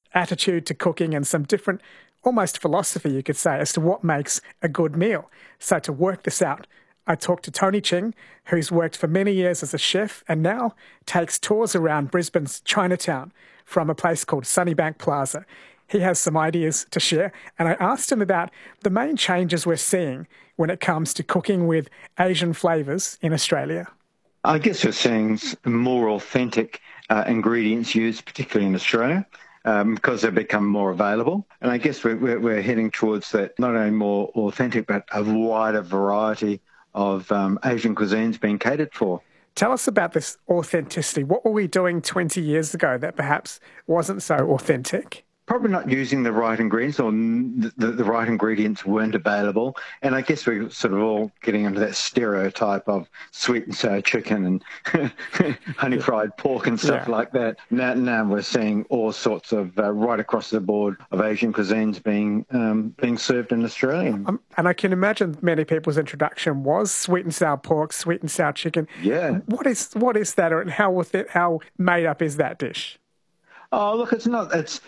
attitude to cooking and some different, almost philosophy, you could say, as to what makes a good meal. So to work this out, I talked to Tony Ching, who's worked for many years as a chef and now takes tours around Brisbane's Chinatown from a place called Sunnybank Plaza. He has some ideas to share, and I asked him about the main changes we're seeing when it comes to cooking with Asian flavours in Australia. I guess we're seeing more authentic ingredients used, particularly in Australia, because they've become more available. And I guess we're heading towards that, not only more authentic, but a wider variety of Asian cuisines being catered for. Tell us about this authenticity. What were we doing 20 years ago that perhaps wasn't so authentic? Probably not using the right ingredients, or the right ingredients weren't available. And I guess we're sort of all getting into that stereotype of sweet and sour chicken and honey fried pork and stuff like that. Now we're seeing all sorts of right across the board of Asian cuisines being served in Australia. And I can imagine many people's introduction was sweet and sour pork, sweet and sour chicken. Yeah. What is that, and how made up is that dish? Oh, look, it has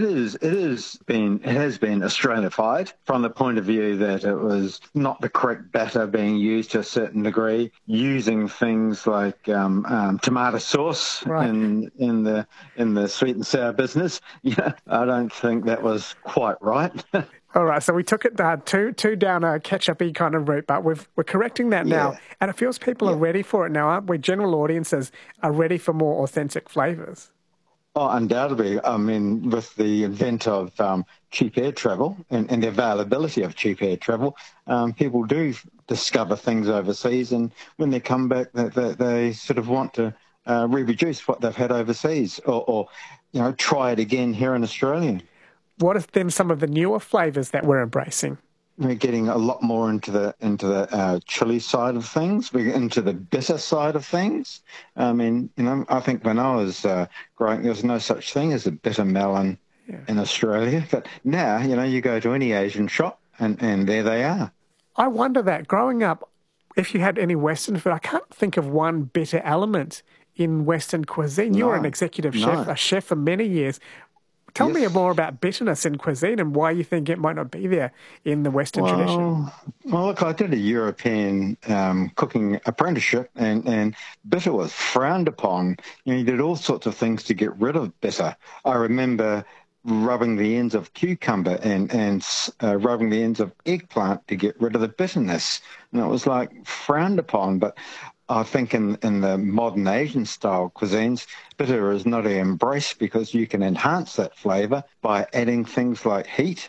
been Australified from the point of view that it was not the correct batter being used to a certain degree, using things like tomato sauce in the sweet and sour business. Yeah, I don't think that was quite right. All right, so we took it too down a ketchup-y kind of route, but we're correcting that now, and it feels people are ready for it now, aren't we? General audiences are ready for more authentic flavours. Oh, undoubtedly. I mean, with the advent of cheap air travel and the availability of cheap air travel, people do discover things overseas, and when they come back, they sort of want to reproduce what they've had overseas, or try it again here in Australia. What are then some of the newer flavours that we're embracing? We're getting a lot more into the chili side of things. We're into the bitter side of things. I mean, I think when I was growing, there was no such thing as a bitter melon in Australia. But now, you go to any Asian shop and there they are. I wonder that growing up, if you had any Western food, I can't think of one bitter element in Western cuisine. You were an executive chef, a chef for many years. Tell me more about bitterness in cuisine and why you think it might not be there in the Western tradition. Well, look, I did a European cooking apprenticeship, and bitter was frowned upon. You did all sorts of things to get rid of bitter. I remember rubbing the ends of cucumber and rubbing the ends of eggplant to get rid of the bitterness. And it was like frowned upon, but I think in the modern Asian-style cuisines, bitter is not embraced because you can enhance that flavour by adding things like heat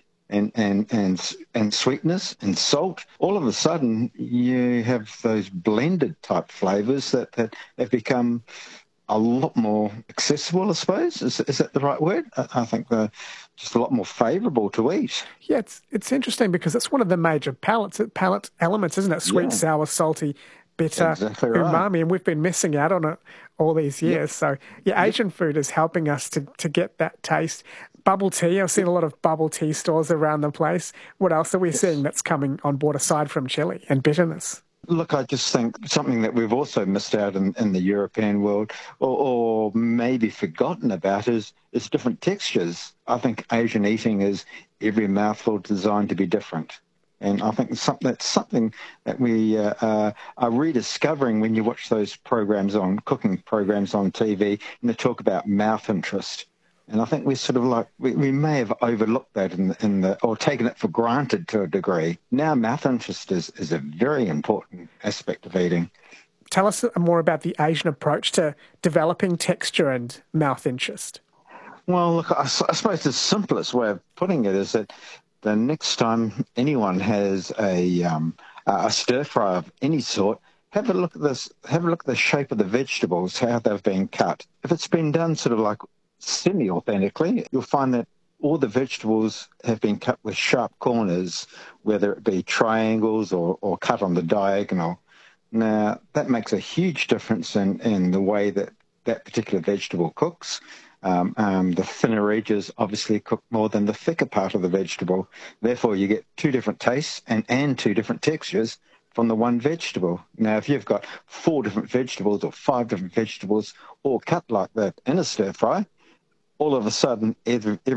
and sweetness and salt. All of a sudden, you have those blended type flavours that have become a lot more accessible, I suppose. Is that the right word? I think they're just a lot more favourable to eat. Yeah, it's interesting because it's one of the major palate elements, isn't it? Sweet, sour, salty, bitter, umami, and we've been missing out on it all these years. So, Asian food is helping us to get that taste. Bubble tea, I've seen a lot of bubble tea stores around the place. What else are we seeing that's coming on board aside from chili and bitterness? Look, I just think something that we've also missed out in the European world, or maybe forgotten about, is different textures. I think Asian eating is every mouthful designed to be different. And I think that's something that we are rediscovering when you watch those cooking programs on TV, and they talk about mouth interest. And I think we sort of we may have overlooked that or taken it for granted to a degree. Now mouth interest is a very important aspect of eating. Tell us more about the Asian approach to developing texture and mouth interest. Well, look, I suppose the simplest way of putting it is that the next time anyone has a stir fry of any sort, have a look at this. Have a look at the shape of the vegetables, how they've been cut. If it's been done sort of like semi-authentically, you'll find that all the vegetables have been cut with sharp corners, whether it be triangles or cut on the diagonal. Now, that makes a huge difference in the way that particular vegetable cooks. The thinner edges obviously cook more than the thicker part of the vegetable. Therefore, you get two different tastes and two different textures from the one vegetable. Now, if you've got 4 different vegetables or 5 different vegetables all cut like that in a stir fry, all of a sudden, every